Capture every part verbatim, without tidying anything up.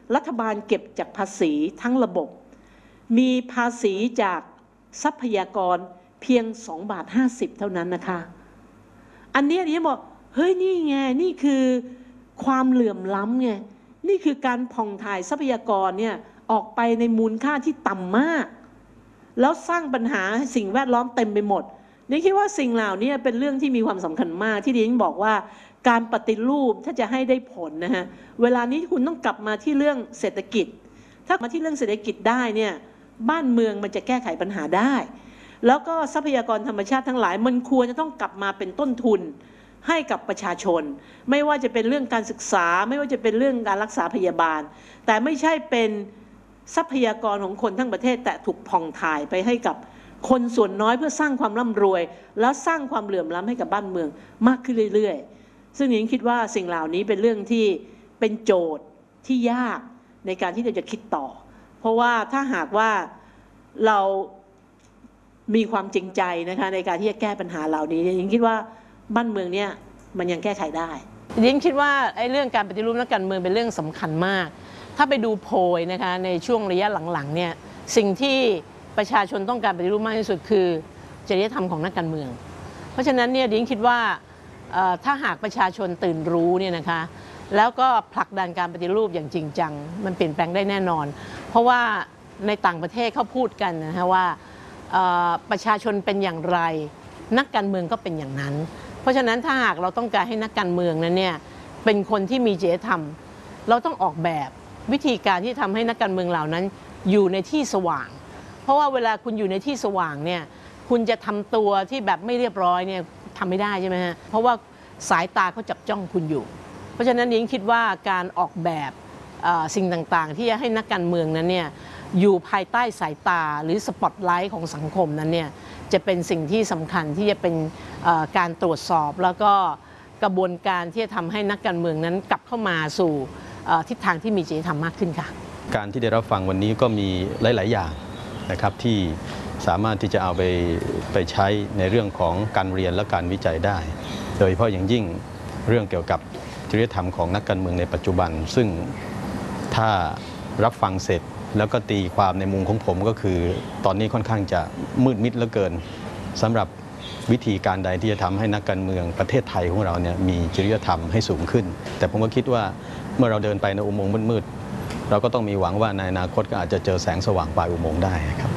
รัฐบาลเก็บจากภาษีทั้งระบบมีภาษีจากทรัพยากรเพียงสองบาทห้าสิบเท่านั้นนะคะอันนี้ดิฉันบอกเฮ้ยนี่ไงนี่คือความเหลื่อมล้ำไงนี่คือการผ่องถ่ายทรัพยากรเนี่ยออกไปในมูลค่าที่ต่ำมากแล้วสร้างปัญหาสิ่งแวดล้อมเต็มไปหมดนี่คิดว่าสิ่งเหล่านี้เป็นเรื่องที่มีความสำคัญมากที่ดิฉันบอกว่าการปฏิรูปถ้าจะให้ได้ผลนะฮะเวลานี้คุณต้องกลับมาที่เรื่องเศรษฐกิจถ้ามาที่เรื่องเศรษฐกิจได้เนี่ยบ้านเมืองมันจะแก้ไขปัญหาได้แล้วก็ทรัพยากรธรรมชาติทั้งหลายมันควรจะต้องกลับมาเป็นต้นทุนให้กับประชาชนไม่ว่าจะเป็นเรื่องการศึกษาไม่ว่าจะเป็นเรื่องการรักษาพยาบาลแต่ไม่ใช่เป็นทรัพยากรของคนทั้งประเทศแต่ถูกผ่องถ่ายไปให้กับคนส่วนน้อยเพื่อสร้างความร่ำรวยแล้วสร้างความเหลื่อมล้ำให้กับบ้านเมืองมากขึ้นเรื่อยๆซึ่งผมคิดว่าสิ่งเหล่านี้เป็นเรื่องที่เป็นโจทย์ที่ยากในการที่เราจะคิดต่อเพราะว่าถ้าหากว่าเรามีความจริงใจนะคะในการที่จะแก้ปัญหาเหล่านี้ยิ่งคิดว่าบ้านเมืองเนี่ยมันยังแก้ไขได้ยิ่งคิดว่าไอ้เรื่องการปฏิรูปนักการเมืองเป็นเรื่องสำคัญมากถ้าไปดูโพยนะคะในช่วงระยะหลังๆเนี่ยสิ่งที่ประชาชนต้องการปฏิรูปมากที่สุดคือจริยธรรมของนักการเมืองเพราะฉะนั้นเนี่ยยิ่งคิดว่าถ้าหากประชาชนตื่นรู้เนี่ยนะคะแล้วก็ผลักดันการปฏิรูปอย่างจริงจังมันเปลี่ยนแปลงได้แน่นอนเพราะว่าในต่างประเทศเขาพูดกันนะคะว่าประชาชนเป็นอย่างไรนักการเมืองก็เป็นอย่างนั้นเพราะฉะนั้นถ้าหากเราต้องการให้นักการเมืองนั้นเนี่ยเป็นคนที่มีจริยธรรมเราต้องออกแบบวิธีการที่ทำให้นักการเมืองเหล่านั้นอยู่ในที่สว่างเพราะว่าเวลาคุณอยู่ในที่สว่างเนี่ยคุณจะทำตัวที่แบบไม่เรียบร้อยเนี่ยทำไม่ได้ใช่ไหมฮะเพราะว่าสายตาเขาจับจ้องคุณอยู่เพราะฉะนั้นยิ่งคิดว่าการออกแบบสิ่งต่างๆที่จะให้นักการเมืองนั้นเนี่ยอยู่ภายใต้สายตาหรือสปอตไลท์ของสังคมนั้นเนี่ยจะเป็นสิ่งที่สำคัญที่จะเป็นการตรวจสอบแล้วก็กระบวนการที่จะทำให้นักการเมืองนั้นกลับเข้ามาสู่ทิศทางที่มีจริยธรรมมากขึ้นค่ะการที่ได้รับฟังวันนี้ก็มีหลายๆอย่างนะครับที่สามารถที่จะเอาไปไปใช้ในเรื่องของการเรียนและการวิจัยได้โดยเฉพาะอย่างยิ่งเรื่องเกี่ยวกับจริยธรรมของนักการเมืองในปัจจุบันซึ่งถ้ารับฟังเสร็จแล้วก็ตีความในมุมของผมก็คือตอนนี้ค่อนข้างจะมืดมิดเหลือเกินสำหรับวิธีการใดที่จะทำให้นักการเมืองประเทศไทยของเราเนี่ยมีจริยธรรมให้สูงขึ้นแต่ผมก็คิดว่าเมื่อเราเดินไปในอุโมงค์มืดๆเราก็ต้องมีหวังว่าในอนาคตก็อาจจะเจอแสงสว่างปลายอุโมงค์ได้ครับ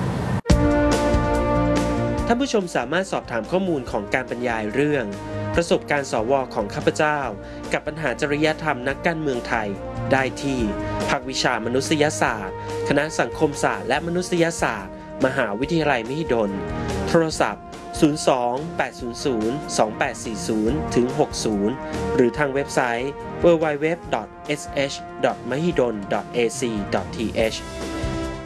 ท่านผู้ชมสามารถสอบถามข้อมูลของการบรรยายเรื่องประสบการณ์สวของข้าพเจ้ากับปัญหาจริยธรรมนักการเมืองไทยได้ที่ภาควิชามนุษยศาสตร์คณะสังคมศาสตร์และมนุษยศาสตร์มหาวิทยาลัยมหิดลโทรศัพท์ศูนย์ สอง แปด ศูนย์ ศูนย์ สอง แปด สี่ ศูนย์ ถึง หกสิบ หรือทางเว็บไซต์ ดับเบิลยู ดับเบิลยู ดับเบิลยู ดอท เอส เอช ดอท มหิดล ดอท เอ ซี ดอท ที เอช